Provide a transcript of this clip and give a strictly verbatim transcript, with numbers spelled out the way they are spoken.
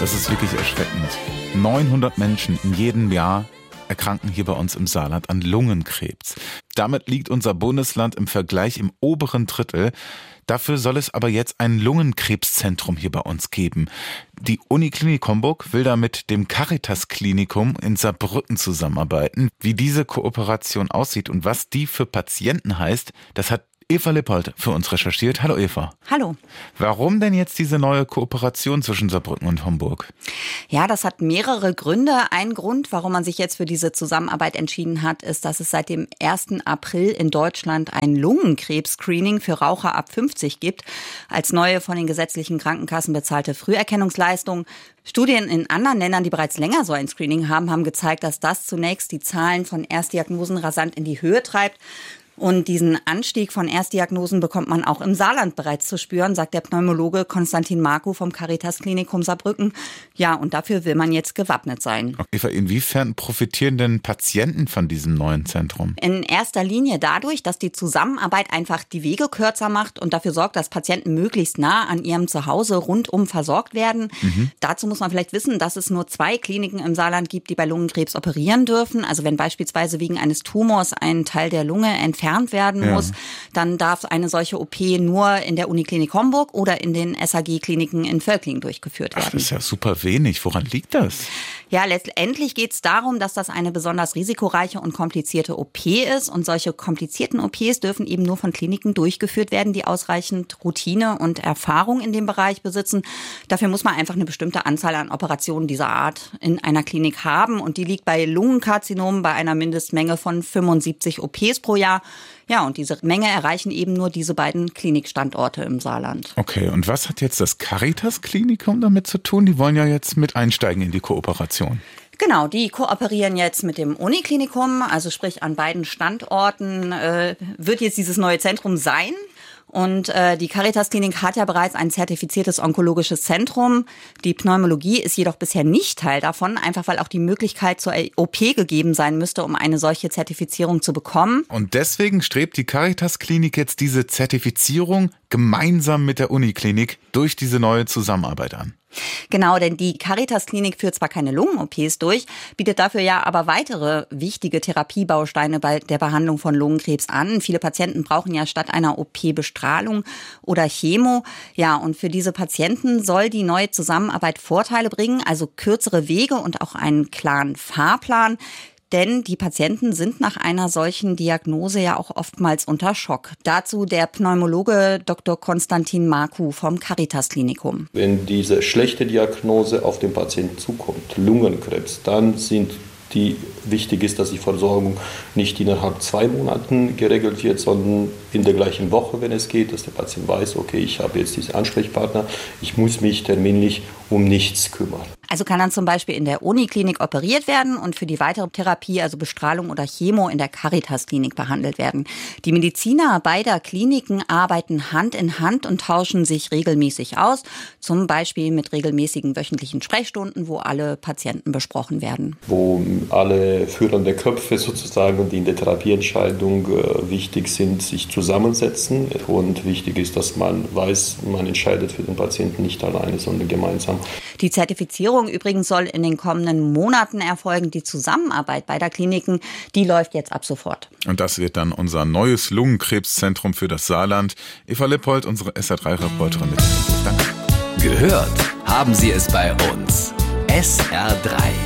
Das ist wirklich erschreckend. neunhundert Menschen in jedem Jahr erkranken hier bei uns im Saarland an Lungenkrebs. Damit liegt unser Bundesland im Vergleich im oberen Drittel. Dafür soll es aber jetzt ein Lungenkrebszentrum hier bei uns geben. Die Uniklinik Homburg will da mit dem Caritas-Klinikum in Saarbrücken zusammenarbeiten. Wie diese Kooperation aussieht und was die für Patienten heißt, das hat Eva Lippold für uns recherchiert. Hallo Eva. Hallo. Warum denn jetzt diese neue Kooperation zwischen Saarbrücken und Homburg? Ja, das hat mehrere Gründe. Ein Grund, warum man sich jetzt für diese Zusammenarbeit entschieden hat, ist, dass es seit dem ersten April in Deutschland ein Lungenkrebs-Screening für Raucher ab fünfzig gibt, als neue von den gesetzlichen Krankenkassen bezahlte Früherkennungsleistung. Studien in anderen Ländern, die bereits länger so ein Screening haben, haben gezeigt, dass das zunächst die Zahlen von Erstdiagnosen rasant in die Höhe treibt. Und diesen Anstieg von Erstdiagnosen bekommt man auch im Saarland bereits zu spüren, sagt der Pneumologe Konstantin Marku vom Caritas-Klinikum Saarbrücken. Ja, und dafür will man jetzt gewappnet sein. Eva, inwiefern profitieren denn Patienten von diesem neuen Zentrum? In erster Linie dadurch, dass die Zusammenarbeit einfach die Wege kürzer macht und dafür sorgt, dass Patienten möglichst nah an ihrem Zuhause rundum versorgt werden. Mhm. Dazu muss man vielleicht wissen, dass es nur zwei Kliniken im Saarland gibt, die bei Lungenkrebs operieren dürfen. Also wenn beispielsweise wegen eines Tumors ein Teil der Lunge entfernt werden muss, ja. Dann darf eine solche O P nur in der Uniklinik Homburg oder in den S A G-Kliniken in Völklingen durchgeführt werden. Ach, das ist ja super wenig. Woran liegt das? Ja, letztendlich geht es darum, dass das eine besonders risikoreiche und komplizierte O P ist. Und solche komplizierten O Ps dürfen eben nur von Kliniken durchgeführt werden, die ausreichend Routine und Erfahrung in dem Bereich besitzen. Dafür muss man einfach eine bestimmte Anzahl an Operationen dieser Art in einer Klinik haben. Und die liegt bei Lungenkarzinomen bei einer Mindestmenge von fünfundsiebzig O Ps pro Jahr. Ja, und diese Menge erreichen eben nur diese beiden Klinikstandorte im Saarland. Okay, und was hat jetzt das Caritas-Klinikum damit zu tun? Die wollen ja jetzt mit einsteigen in die Kooperation. Genau, die kooperieren jetzt mit dem Uniklinikum, also sprich an beiden Standorten äh, wird jetzt dieses neue Zentrum sein. Und äh, die Caritas-Klinik hat ja bereits ein zertifiziertes onkologisches Zentrum. Die Pneumologie ist jedoch bisher nicht Teil davon, einfach weil auch die Möglichkeit zur O P gegeben sein müsste, um eine solche Zertifizierung zu bekommen. Und deswegen strebt die Caritas-Klinik jetzt diese Zertifizierung gemeinsam mit der Uniklinik durch diese neue Zusammenarbeit an. Genau, denn die Caritas-Klinik führt zwar keine Lungen-O Ps durch, bietet dafür ja aber weitere wichtige Therapiebausteine bei der Behandlung von Lungenkrebs an. Viele Patienten brauchen ja statt einer O P Bestrahlung oder Chemo. Ja, und für diese Patienten soll die neue Zusammenarbeit Vorteile bringen, also kürzere Wege und auch einen klaren Fahrplan. Denn die Patienten sind nach einer solchen Diagnose ja auch oftmals unter Schock. Dazu der Pneumologe Doktor Konstantin Marku vom Caritas-Klinikum. Wenn diese schlechte Diagnose auf den Patienten zukommt, Lungenkrebs, dann sind die wichtig ist, dass die Versorgung nicht innerhalb zwei Monaten geregelt wird, sondern in der gleichen Woche, wenn es geht, dass der Patient weiß, okay, ich habe jetzt diesen Ansprechpartner, ich muss mich terminlich um nichts kümmern. Also kann dann zum Beispiel in der Uniklinik operiert werden und für die weitere Therapie, also Bestrahlung oder Chemo, in der Caritas-Klinik behandelt werden. Die Mediziner beider Kliniken arbeiten Hand in Hand und tauschen sich regelmäßig aus, zum Beispiel mit regelmäßigen wöchentlichen Sprechstunden, wo alle Patienten besprochen werden. Wo alle führenden Köpfe sozusagen, die in der Therapieentscheidung äh, wichtig sind, sich zusammensetzen. Und wichtig ist, dass man weiß, man entscheidet für den Patienten nicht alleine, sondern gemeinsam. Die Zertifizierung übrigens soll in den kommenden Monaten erfolgen. Die Zusammenarbeit beider Kliniken, die läuft jetzt ab sofort. Und das wird dann unser neues Lungenkrebszentrum für das Saarland. Eva Lippold, unsere S R drei Reporterin mit. Danke. Gehört haben Sie es bei uns. S R drei.